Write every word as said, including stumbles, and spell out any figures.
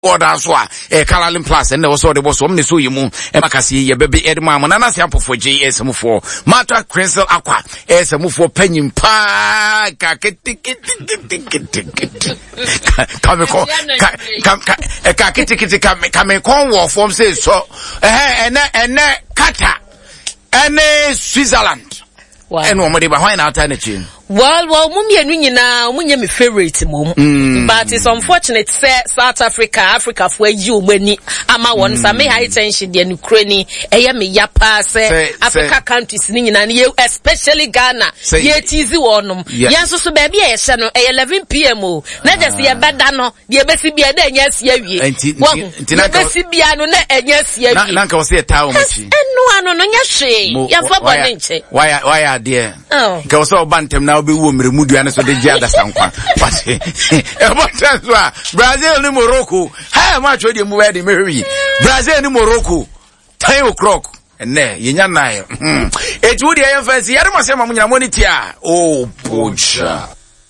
order so e Caroline Plus and also the boss omni so yimu e makasi ye bebe e ma na se apofo J S M four Mata Crystal Aqua e se mu for penyim pa ka kiti kiti kiti kiti come ko ka ka kiti kiti come kon wo form say so eh ene ene kata ene Switzerland wow ene omode ba hwan na alternative. Well, well, mummy and nyina munye me favorite mum. Mm. But it's unfortunate say South Africa, Africa for you many ama won sa me high tension the Ukraine eya me yapa say Africa countries ni nyina ye especially Ghana. Ye tizi wonum. Yenso so baby e hye no eleven p m o. Na just ye beda no, de besi bia da enya sia wie. Nti besi bia no na enya sia wie. Na nka wo say tawo machi. Enu ano no nya hwe. Ya fa bone nche. Why why are there? Ka wo so bantem na be wo mere mudu ane so de jada sankwa but e botan so a Brazil ni Morocco ha ma cho de mu we de mewi Brazil ni Morocco ten o'clock ene yenya nine eh e tu de yan fancy yare mo se ma munya monity a oh boja